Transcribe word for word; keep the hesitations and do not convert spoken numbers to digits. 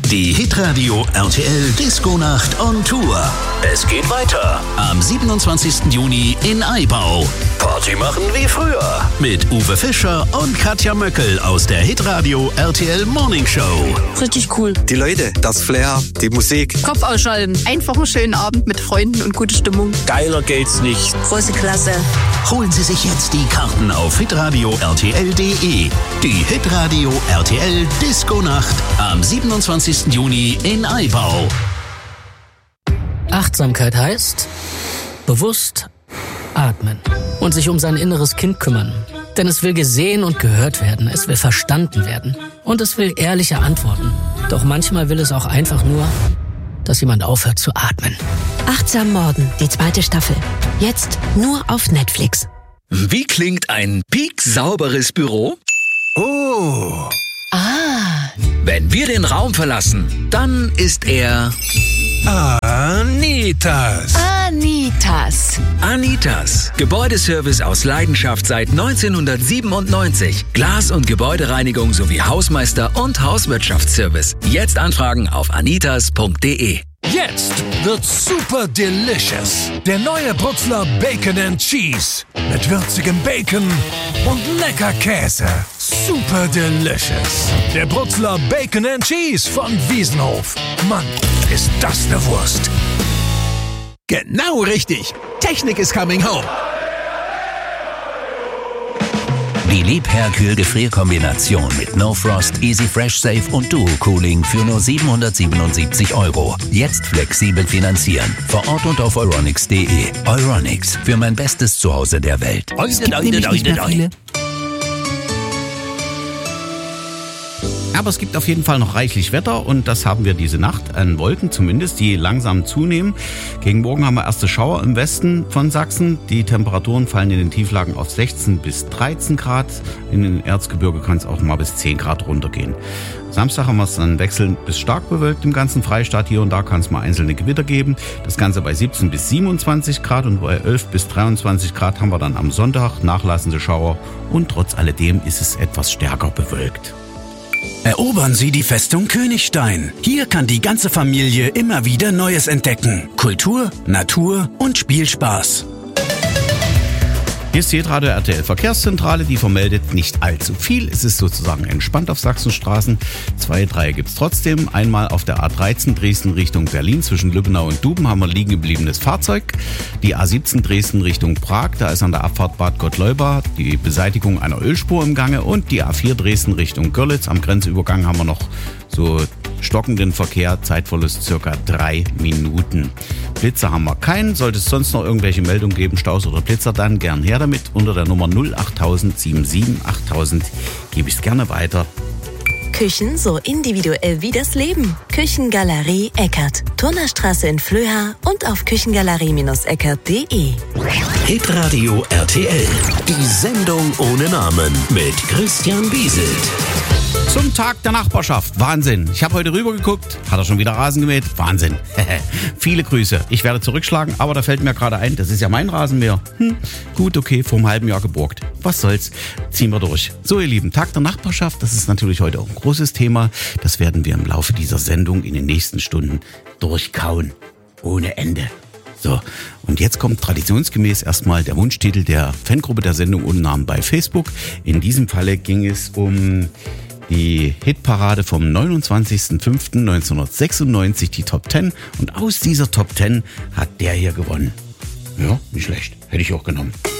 Die Hitradio R T L Disco-Nacht on Tour. Es geht weiter am siebenundzwanzigsten Juni in Aibau. Party machen wie früher mit Uwe Fischer und Katja Möckel aus der Hitradio R T L Morning Show. Richtig cool. Die Leute, das Flair, die Musik. Kopf ausschalten. Einfach einen schönen Abend mit Freunden und gute Stimmung. Geiler geht's nicht. Große Klasse. Holen Sie sich jetzt die Karten auf hitradio r t l punkt d e. Die Hitradio R T L Disco-Nacht am siebenundzwanzigsten Juni in Aibau. Achtsamkeit heißt bewusst atmen und sich um sein inneres Kind kümmern. Denn es will gesehen und gehört werden, es will verstanden werden und es will ehrliche Antworten. Doch manchmal will es auch einfach nur, dass jemand aufhört zu atmen. Achtsam Morden, die zweite Staffel. Jetzt nur auf Netflix. Wie klingt ein pieksauberes Büro? Oh. Ah. Wenn wir den Raum verlassen, dann ist er Anitas. Anitas. Anitas. Gebäudeservice aus Leidenschaft seit neunzehnhundertsiebenundneunzig. Glas- und Gebäudereinigung sowie Hausmeister- und Hauswirtschaftsservice. Jetzt anfragen auf anitas punkt d e. Jetzt wird super delicious. Der neue Brutzler Bacon and Cheese. Mit würzigem Bacon und lecker Käse. Super delicious. Der Brutzler Bacon and Cheese von Wiesenhof. Mann, ist das eine Wurst. Genau richtig. Technik is coming home. Die Liebherr-Kühl-Gefrier-Kombination mit No Frost, Easy Fresh Safe und Duo Cooling für nur siebenhundertsiebenundsiebzig Euro. Jetzt flexibel finanzieren. Vor Ort und auf euronics punkt d e. Euronics, für mein bestes Zuhause der Welt. Es gibt nämlich nicht mehr viele. Aber es gibt auf jeden Fall noch reichlich Wetter und das haben wir diese Nacht an Wolken zumindest, die langsam zunehmen. Gegen morgen haben wir erste Schauer im Westen von Sachsen. Die Temperaturen fallen in den Tieflagen auf sechzehn bis dreizehn Grad. In den Erzgebirge kann es auch mal bis zehn Grad runtergehen. Samstag haben wir es dann wechselnd bis stark bewölkt im ganzen Freistaat. Hier und da kann es mal einzelne Gewitter geben. Das Ganze bei siebzehn bis siebenundzwanzig Grad und bei elf bis dreiundzwanzig Grad haben wir dann am Sonntag nachlassende Schauer. Und trotz alledem ist es etwas stärker bewölkt. Erobern Sie die Festung Königstein. Hier kann die ganze Familie immer wieder Neues entdecken. Kultur, Natur und Spielspaß. Hier ist die Hitradio R T L Verkehrszentrale, die vermeldet nicht allzu viel. Es ist sozusagen entspannt auf Sachsenstraßen. Zwei, drei gibt's trotzdem. Einmal auf der A dreizehn Dresden Richtung Berlin zwischen Lübbenau und Duben haben wir liegen gebliebenes Fahrzeug. Die A siebzehn Dresden Richtung Prag, da ist an der Abfahrt Bad Gottleuba die Beseitigung einer Ölspur im Gange. Und die A vier Dresden Richtung Görlitz am Grenzübergang haben wir noch so stockenden Verkehr, Zeitverlust circa drei Minuten. Blitzer haben wir keinen. Sollte es sonst noch irgendwelche Meldungen geben, Staus oder Blitzer, dann gern her damit. Unter der Nummer null acht null null sieben sieben acht null null gebe ich es gerne weiter. Küchen so individuell wie das Leben. Küchengalerie Eckert. Turnerstraße in Flöha und auf küchengalerie eckert punkt d e. Hitradio R T L. Die Sendung ohne Namen mit Christian Bieselt. Zum Tag der Nachbarschaft. Wahnsinn. Ich habe heute rüber geguckt. Hat er schon wieder Rasen gemäht? Wahnsinn. Viele Grüße. Ich werde zurückschlagen, aber da fällt mir gerade ein, das ist ja mein Rasenmäher. Hm, gut, okay, vor einem halben Jahr geborgt. Was soll's? Ziehen wir durch. So, ihr Lieben, Tag der Nachbarschaft, das ist natürlich heute auch ein großes Thema. Das werden wir im Laufe dieser Sendung in den nächsten Stunden durchkauen. Ohne Ende. So, und jetzt kommt traditionsgemäß erstmal der Wunschtitel der Fangruppe der Sendung ohne Namen bei Facebook. In diesem Falle ging es um die Hitparade vom neunundzwanzigsten fünften neunzehnhundertsechsundneunzig, die Top zehn. Und aus dieser Top zehn hat der hier gewonnen. Ja, nicht schlecht. Hätte ich auch genommen.